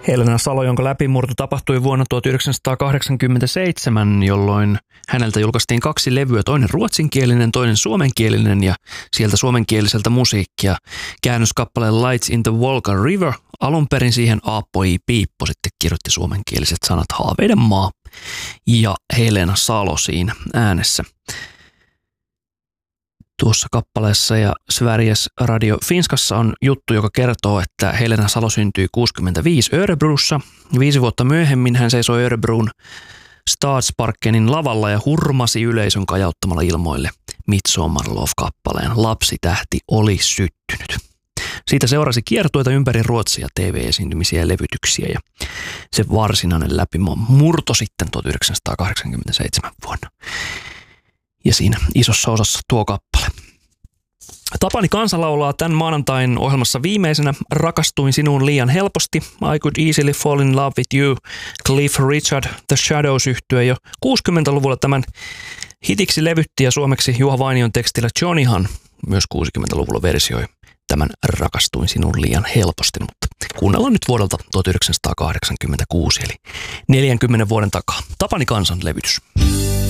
Helena Salo, jonka läpimurto tapahtui vuonna 1987, jolloin häneltä julkaistiin 2 levyä, toinen ruotsinkielinen, toinen suomenkielinen ja sieltä suomenkieliseltä musiikkia. Käännöskappale Lights in the Volga River, alun perin siihen Aappo I. Piippo sitten kirjoitti suomenkieliset sanat Haaveiden maa ja Helena Salo siinä äänessä. Tuossa kappaleessa ja Sveriges Radio Finskassa on juttu, joka kertoo, että Helena Salo syntyi 65 Örebrossa. 5 vuotta myöhemmin hän seisoi Örebron Stadsparkenin lavalla ja hurmasi yleisön kajauttamalla ilmoille Midsommar-Lov-kappaleen Lapsitähti oli syttynyt. Siitä seurasi kiertueita ympäri Ruotsia, TV-esiintymisiä ja levytyksiä ja se varsinainen läpimurto sitten 1987 vuonna. Ja siinä isossa osassa tuo kappale. Tapani Kansa laulaa tämän maanantain ohjelmassa viimeisenä Rakastuin sinuun liian helposti, I Could Easily Fall in Love with You, Cliff Richard, The Shadows -yhtye jo 60-luvulla tämän hitiksi levytti ja suomeksi Juha Vainion tekstillä Johnnyhan myös 60-luvulla versioi tämän Rakastuin sinuun liian helposti, mutta kuunnellaan nyt vuodelta 1986 eli 40 vuoden takaa. Tapani Kansan levytys.